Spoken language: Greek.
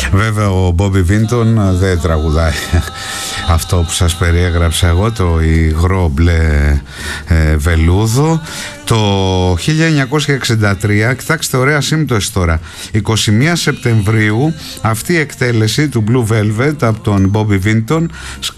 Βέβαια ο Μπόμπι Βίντον δεν τραγουδάει αυτό που σας περιέγραψα εγώ, το υγρό μπλε βελούδο. Το 1963, κοιτάξτε ωραία σύμπτωση τώρα, 21 Σεπτεμβρίου αυτή η εκτέλεση του Blue Velvet από τον Bobby Vinton